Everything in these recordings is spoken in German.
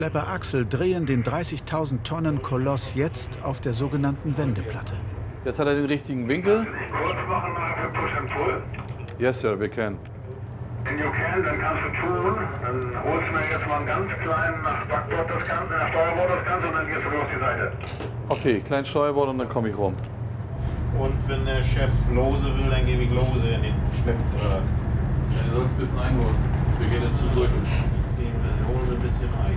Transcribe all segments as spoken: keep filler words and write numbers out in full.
Schlepper Axel drehen den dreißigtausend Tonnen Koloss jetzt auf der sogenannten Wendeplatte. Jetzt hat er den richtigen Winkel. Yes, sir, we can. Wenn du kannst, dann kannst du tun. Dann holst du mir jetzt mal einen ganz kleinen nach Backbord das Ganze, nach Steuerbord das Ganze und dann gehst du auf die Seite. Okay, klein Steuerbord und dann komme ich rum. Und wenn der Chef lose will, dann gebe ich lose in den Schleppdraht. Ja, du sollst ein bisschen einholen. Wir gehen jetzt zu drücken. Jetzt gehen wir, holen wir ein bisschen ein.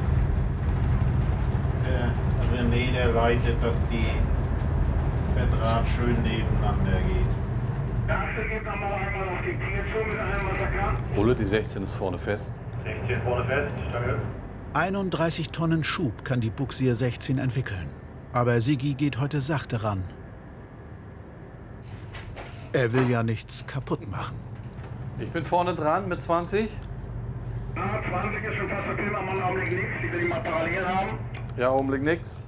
Der René, der leitet, dass die, der Draht schön nebeneinander geht. Der Axel geht nochmal einmal auf die Dinge zu mit allem, was er kann. Ole, die sechzehn ist vorne fest. sechzehn vorne fest, danke. einunddreißig Tonnen Schub kann die Bugsier sechzehn entwickeln. Aber Sigi geht heute sachte ran. Er will ja nichts kaputt machen. Ich bin vorne dran mit zwanzig. Na, zwanzig ist schon fast okay, machen wir einen Augenblick nichts. Ich will die mal parallel haben. Ja, Augenblick nix.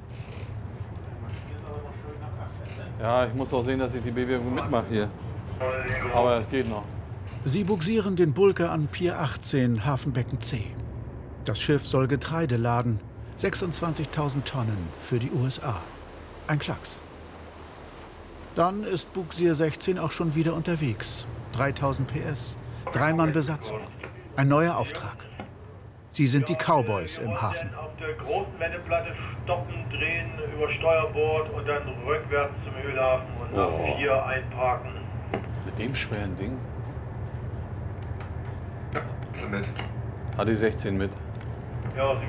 Ja, ich muss auch sehen, dass ich die Bewegung mitmache hier. Aber es geht noch. Sie bugsieren den Bulker an Pier achtzehn, Hafenbecken C. Das Schiff soll Getreide laden. sechsundzwanzigtausend Tonnen für die U S A. Ein Klacks. Dann ist Bugsier sechzehn auch schon wieder unterwegs. dreitausend P S, drei Mann Besatzung. Ein neuer Auftrag. Sie sind die Cowboys im Hafen. Auf der großen Wendeplatte stoppen, drehen über Steuerbord und dann rückwärts zum Ölhafen und nach Oh. hier einparken. Mit dem schweren Ding? Ja, mit. Hat die sechzehn mit. Ja, sie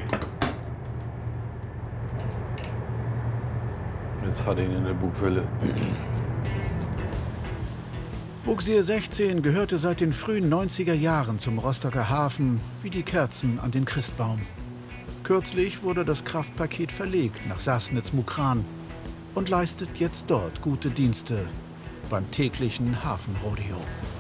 Jetzt hat er ihn in der Bugwelle. Bugsier sechzehn gehörte seit den frühen neunziger Jahren zum Rostocker Hafen wie die Kerzen an den Christbaum. Kürzlich wurde das Kraftpaket verlegt nach Sassnitz-Mukran und leistet jetzt dort gute Dienste beim täglichen Hafenrodeo.